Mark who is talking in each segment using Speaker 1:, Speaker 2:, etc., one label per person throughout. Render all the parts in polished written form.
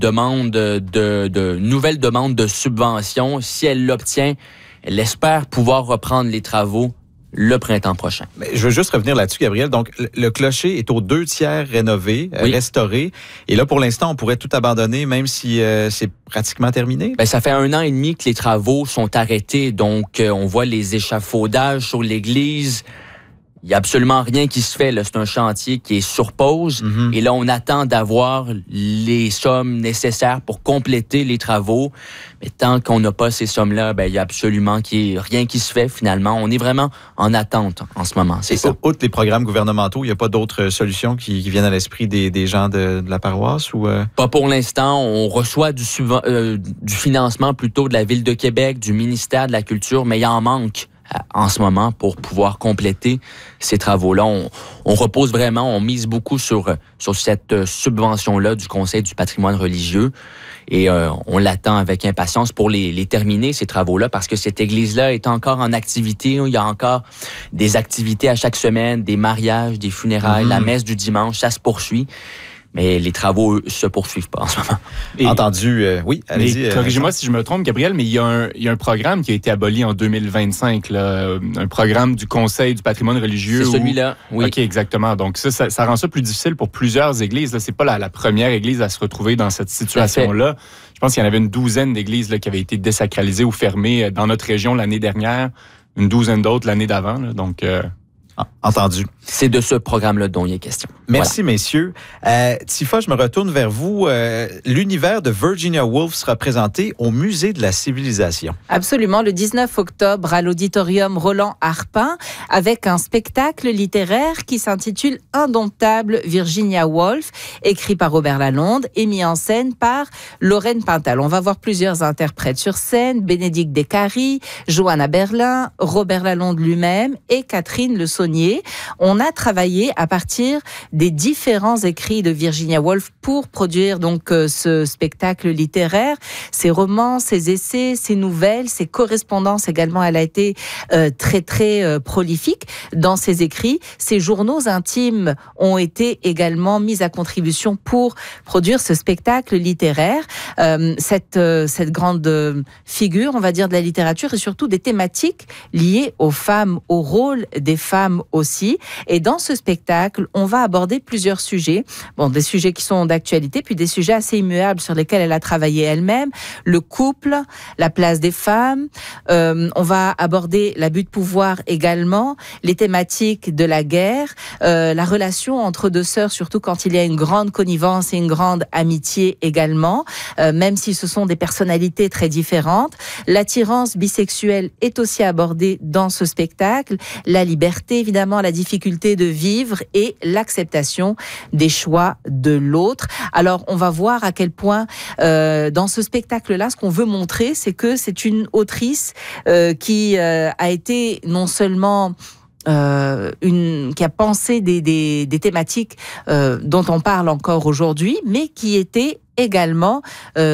Speaker 1: demande de nouvelles demandes de subventions. Si elle l'obtient, elle espère pouvoir reprendre les travaux le printemps prochain.
Speaker 2: Mais je veux juste revenir là-dessus, Gabriel. Donc, le clocher est aux 2/3 rénové, restauré. Et là, pour l'instant, on pourrait tout abandonner, même si c'est pratiquement terminé?
Speaker 1: Ça fait 1 an et demi que les travaux sont arrêtés. Donc, on voit les échafaudages sur l'église. Il n'y a absolument rien qui se fait. Là. C'est un chantier qui est sur pause. Mm-hmm. Et là, on attend d'avoir les sommes nécessaires pour compléter les travaux. Mais tant qu'on n'a pas ces sommes-là, il n'y a absolument rien qui se fait finalement. On est vraiment en attente en ce moment. C'est ça.
Speaker 2: Outre les programmes gouvernementaux, il n'y a pas d'autres solutions qui viennent à l'esprit des gens de la paroisse? Ou
Speaker 1: Pas pour l'instant. On reçoit du financement plutôt de la Ville de Québec, du ministère de la Culture, mais il en manque en ce moment pour pouvoir compléter ces travaux-là. On repose vraiment, on mise beaucoup sur cette subvention-là du Conseil du patrimoine religieux et on l'attend avec impatience pour les terminer, ces travaux-là, parce que cette église-là est encore en activité. Il y a encore des activités à chaque semaine, des mariages, des funérailles, la messe du dimanche, ça se poursuit. Mais les travaux, eux, se poursuivent pas en ce moment.
Speaker 2: Entendu, oui, allez-y.
Speaker 3: Corrigez-moi si je me trompe, Gabriel, mais il y a un programme qui a été aboli en 2025, là, un programme du Conseil du patrimoine religieux.
Speaker 1: C'est celui-là, oui.
Speaker 3: OK, exactement. Donc ça rend ça plus difficile pour plusieurs églises. Là, c'est pas la première église à se retrouver dans cette situation-là. Je pense qu'il y en avait une douzaine d'églises là, qui avaient été désacralisées ou fermées dans notre région l'année dernière, une douzaine d'autres l'année d'avant. Là, donc...
Speaker 2: Entendu.
Speaker 1: C'est de ce programme-là dont il est question.
Speaker 2: Merci, messieurs. Tifa, je me retourne vers vous. L'univers de Virginia Woolf sera présenté au Musée de la Civilisation.
Speaker 4: Absolument, le 19 octobre à l'auditorium Roland Harpin, avec un spectacle littéraire qui s'intitule Indomptable Virginia Woolf, écrit par Robert Lalonde et mis en scène par Lorraine Pintal. On va voir plusieurs interprètes sur scène, Bénédicte Descaries, Johanna Berlin, Robert Lalonde lui-même et Catherine Le Saunier. On a travaillé à partir des différents écrits de Virginia Woolf pour produire donc ce spectacle littéraire, ses romans, ses essais, ses nouvelles, ses correspondances également. Elle a été très très prolifique dans ses écrits. Ses journaux intimes ont été également mis à contribution pour produire ce spectacle littéraire. Cette grande figure, on va dire, de la littérature et surtout des thématiques liées aux femmes, au rôle des femmes aussi. Et dans ce spectacle, on va aborder plusieurs sujets. Des sujets qui sont d'actualité, puis des sujets assez immuables sur lesquels elle a travaillé elle-même. Le couple, la place des femmes. On va aborder l'abus de pouvoir également, les thématiques de la guerre, la relation entre deux sœurs, surtout quand il y a une grande connivence et une grande amitié également, même si ce sont des personnalités très différentes. L'attirance bisexuelle est aussi abordée dans ce spectacle. La liberté, évidemment, la difficulté de vivre et l'acceptation des choix de l'autre. Alors, on va voir à quel point, dans ce spectacle-là, ce qu'on veut montrer, c'est que c'est une autrice qui a été non seulement qui a pensé des thématiques dont on parle encore aujourd'hui, mais qui était également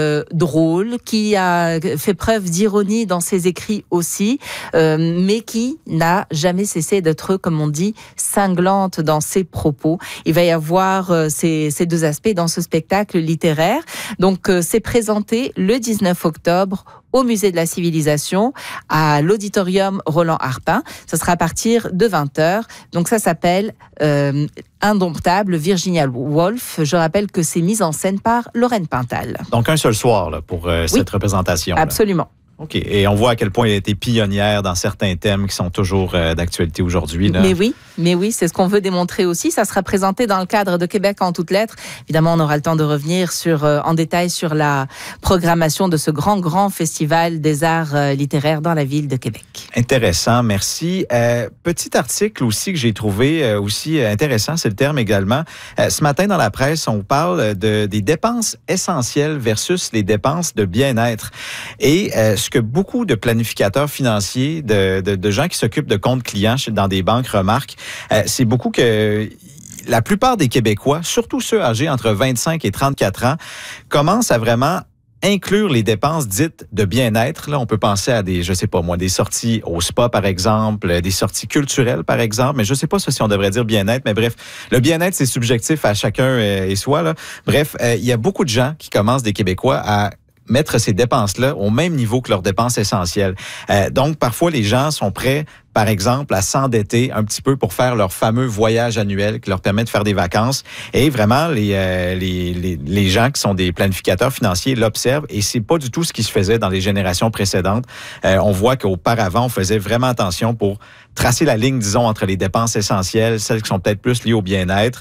Speaker 4: drôle, qui a fait preuve d'ironie dans ses écrits aussi, mais qui n'a jamais cessé d'être, comme on dit, cinglante dans ses propos. Il va y avoir ces deux aspects dans ce spectacle littéraire. Donc, c'est présenté le 19 octobre au Musée de la Civilisation, à l'auditorium Roland Harpin. Ça sera à partir de 20h. Donc, ça s'appelle Indomptable Virginia Woolf. Je rappelle que c'est mis en scène par Lorraine Pintal.
Speaker 2: Donc, un seul soir là, pour cette représentation.
Speaker 4: Absolument.
Speaker 2: OK. Et on voit à quel point elle a été pionnière dans certains thèmes qui sont toujours d'actualité aujourd'hui. Là.
Speaker 4: Mais oui, c'est ce qu'on veut démontrer aussi. Ça sera présenté dans le cadre de Québec en toutes lettres. Évidemment, on aura le temps de revenir en détail sur la programmation de ce grand festival des arts littéraires dans la ville de Québec.
Speaker 2: Intéressant, merci. Petit article aussi que j'ai trouvé aussi intéressant, c'est le terme également. Ce matin, dans la presse, on parle des dépenses essentielles versus les dépenses de bien-être. Et ce que beaucoup de planificateurs financiers, de gens qui s'occupent de comptes clients dans des banques remarquent, c'est beaucoup que la plupart des Québécois, surtout ceux âgés entre 25 et 34 ans, commencent à vraiment inclure les dépenses dites de bien-être. Là, on peut penser à des sorties au spa, par exemple, des sorties culturelles, par exemple, mais je ne sais pas si on devrait dire bien-être, mais bref, le bien-être, c'est subjectif à chacun et soi, là. Bref, il y a beaucoup de gens qui commencent, des Québécois, à mettre ces dépenses-là au même niveau que leurs dépenses essentielles. Donc, parfois, les gens sont prêts, par exemple, à s'endetter un petit peu pour faire leur fameux voyage annuel qui leur permet de faire des vacances. Et vraiment, les gens qui sont des planificateurs financiers l'observent et c'est pas du tout ce qui se faisait dans les générations précédentes. On voit qu'auparavant, on faisait vraiment attention pour tracer la ligne, disons, entre les dépenses essentielles, celles qui sont peut-être plus liées au bien-être.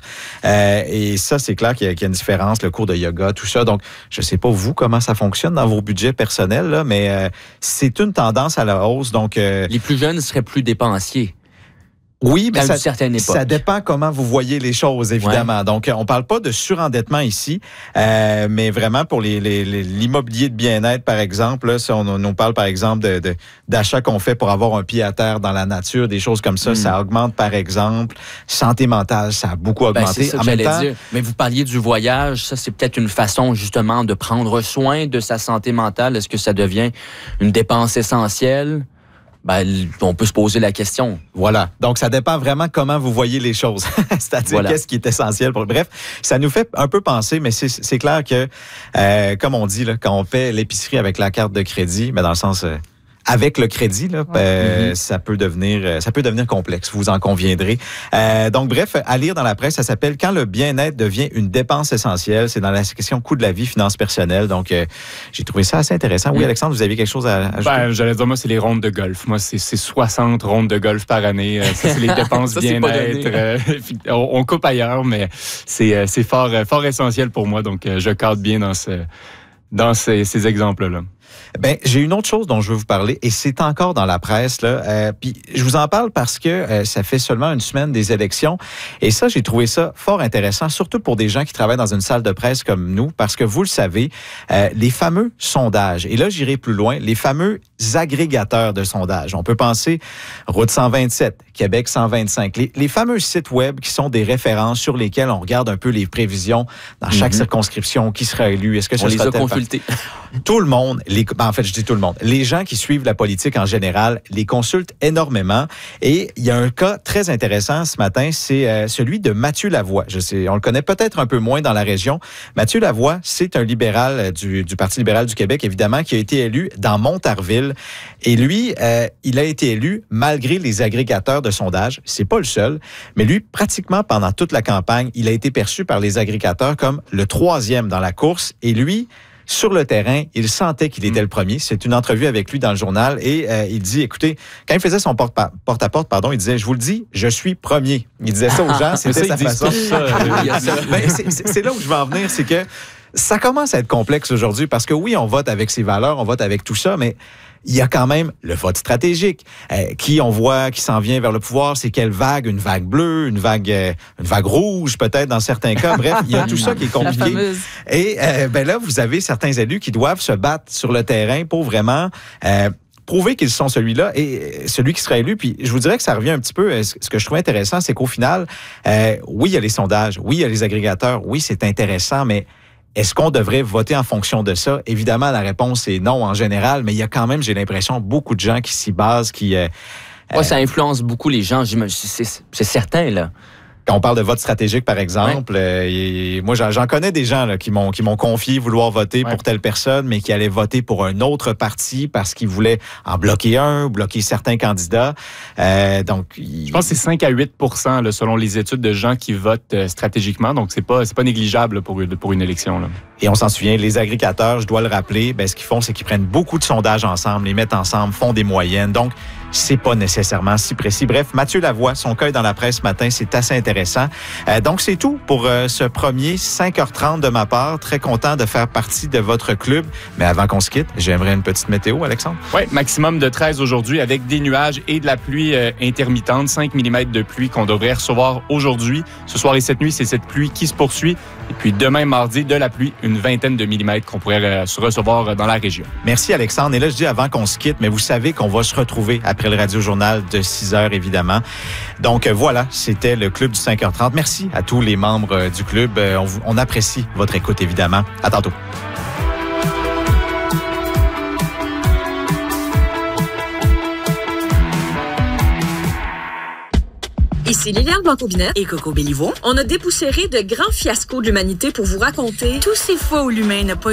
Speaker 2: Et ça, c'est clair qu'il y a une différence, le cours de yoga, tout ça. Donc, je sais pas, vous, comment ça fonctionne dans vos budgets personnels, là, mais c'est une tendance à la hausse. Donc,
Speaker 1: les plus jeunes seraient plus dépensiers.
Speaker 2: Oui, mais
Speaker 1: ça
Speaker 2: dépend comment vous voyez les choses, évidemment. Ouais. Donc, on parle pas de surendettement ici, mais vraiment pour l'immobilier de bien-être, par exemple, là, si on parle, par exemple, d'achats qu'on fait pour avoir un pied à terre dans la nature, des choses comme ça, ça augmente, par exemple. Santé mentale, ça a beaucoup augmenté.
Speaker 1: C'est ça que j'allais dire. Mais vous parliez du voyage, ça, c'est peut-être une façon, justement, de prendre soin de sa santé mentale. Est-ce que ça devient une dépense essentielle? On peut se poser la question.
Speaker 2: Voilà. Donc, ça dépend vraiment comment vous voyez les choses. C'est-à-dire, qu'est-ce qui est essentiel pour... Bref, ça nous fait un peu penser, mais c'est clair que, comme on dit, là, quand on fait l'épicerie avec la carte de crédit, mais dans le sens... avec le crédit, là, ça peut devenir complexe, vous en conviendrez. Donc, bref, à lire dans la presse, ça s'appelle « Quand le bien-être devient une dépense essentielle ». C'est dans la section « Coût de la vie, finances personnelles ». Donc, j'ai trouvé ça assez intéressant. Oui, Alexandre, vous aviez quelque chose à ajouter?
Speaker 3: J'allais dire, moi, c'est les rondes de golf. Moi, c'est 60 rondes de golf par année. Ça, c'est les dépenses ça, bien-être. On coupe ailleurs, mais c'est fort essentiel pour moi. Donc, je cadre bien dans ces exemples-là.
Speaker 2: Ben, j'ai une autre chose dont je veux vous parler et c'est encore dans la presse là. Puis je vous en parle parce que ça fait seulement une semaine des élections et ça j'ai trouvé ça fort intéressant, surtout pour des gens qui travaillent dans une salle de presse comme nous, parce que vous le savez, les fameux sondages. Et là j'irai plus loin, les fameux agrégateurs de sondages. On peut penser Route 127, Québec 125, les fameux sites web qui sont des références sur lesquels on regarde un peu les prévisions dans chaque circonscription, qui sera élu, est-ce que
Speaker 1: on les a consultés.
Speaker 2: Tout le monde, en fait, je dis tout le monde. Les gens qui suivent la politique en général les consultent énormément. Et il y a un cas très intéressant ce matin, c'est celui de Mathieu Lavoie. Je sais, on le connaît peut-être un peu moins dans la région. Mathieu Lavoie, c'est un libéral du Parti libéral du Québec, évidemment, qui a été élu dans Montarville. Et lui, il a été élu malgré les agrégateurs de sondages. C'est pas le seul. Mais lui, pratiquement pendant toute la campagne, il a été perçu par les agrégateurs comme le 3e dans la course. Et lui, sur le terrain, il sentait qu'il était le premier. C'est une entrevue avec lui dans le journal et il dit, écoutez, quand il faisait son porte-à-porte, il disait, je vous le dis, je suis premier. Il disait ça aux gens, c'était sa façon. C'est là où je veux en venir, c'est que ça commence à être complexe aujourd'hui parce que oui, on vote avec ses valeurs, on vote avec tout ça, mais il y a quand même le vote stratégique. Qui on voit qui s'en vient vers le pouvoir, c'est quelle vague? Une vague bleue, une vague rouge peut-être dans certains cas. Bref, il y a tout ça qui est compliqué. Et là, vous avez certains élus qui doivent se battre sur le terrain pour vraiment... prouver qu'ils sont celui-là et celui qui sera élu. Puis je vous dirais que ça revient un petit peu. Ce que je trouve intéressant, c'est qu'au final, oui, il y a les sondages, oui, il y a les agrégateurs, oui, c'est intéressant, mais est-ce qu'on devrait voter en fonction de ça? Évidemment, la réponse est non en général, mais il y a quand même, j'ai l'impression, beaucoup de gens qui s'y basent, qui...
Speaker 1: ça influence beaucoup les gens, c'est certain, là.
Speaker 2: Quand on parle de vote stratégique, par exemple, moi, j'en connais des gens là, qui m'ont confié vouloir voter pour telle personne, mais qui allaient voter pour un autre parti parce qu'ils voulaient en bloquer un, bloquer certains candidats. Donc,
Speaker 3: je pense que c'est 5 à 8 % là, selon les études de gens qui votent stratégiquement. Donc, c'est pas négligeable là, pour une élection. Là.
Speaker 2: Et on s'en souvient, les agrégateurs, je dois le rappeler, ce qu'ils font, c'est qu'ils prennent beaucoup de sondages ensemble, les mettent ensemble, font des moyennes. Donc, c'est pas nécessairement si précis. Bref, Mathieu Lavoie, son cas est dans la presse ce matin, c'est assez intéressant. Donc, c'est tout pour ce premier 5h30 de ma part. Très content de faire partie de votre club. Mais avant qu'on se quitte, j'aimerais une petite météo, Alexandre.
Speaker 3: Oui, maximum de 13 aujourd'hui avec des nuages et de la pluie intermittente. 5 mm de pluie qu'on devrait recevoir aujourd'hui. Ce soir et cette nuit, c'est cette pluie qui se poursuit. Et puis demain, mardi, de la pluie, une vingtaine de millimètres qu'on pourrait recevoir dans la région.
Speaker 2: Merci, Alexandre. Et là, je dis avant qu'on se quitte, mais vous savez qu'on va se retrouver après le Radio-Journal de 6h, évidemment. Donc, voilà, c'était le Club du 5h30. Merci à tous les membres du club. On apprécie votre écoute, évidemment. À tantôt.
Speaker 5: Ici Liliane Blanco-Binette et Coco Béliveau. On a dépoussiéré de grands fiascos de l'humanité pour vous raconter tous ces fois où l'humain n'a pas